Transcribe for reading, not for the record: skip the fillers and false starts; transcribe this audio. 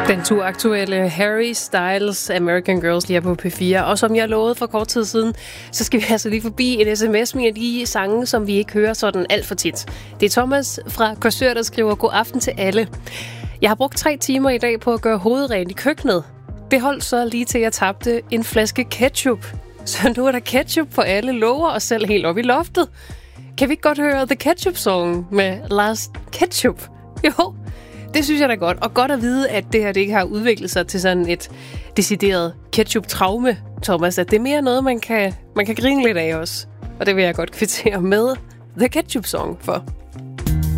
Den turaktuelle Harry Styles American Girls lige på P4. Og som jeg lovede for kort tid siden, så skal vi altså lige forbi en sms med de sange, som vi ikke hører sådan alt for tit. Det er Thomas fra Korsør, der skriver: God aften til alle. Jeg har brugt 3 timer i dag på at gøre hovedet rent i køkkenet. Det holdt så lige til, jeg tabte en flaske ketchup. Så nu er der ketchup på alle låger og selv helt op i loftet. Kan vi ikke godt høre The Ketchup Song med Last Ketchup? Jo, det synes jeg da godt. Og godt at vide, at det her det ikke har udviklet sig til sådan et decideret ketchup-traume, Thomas. At det er mere noget, man kan grine lidt af også. Og det vil jeg godt kvittere med The Ketchup Song for.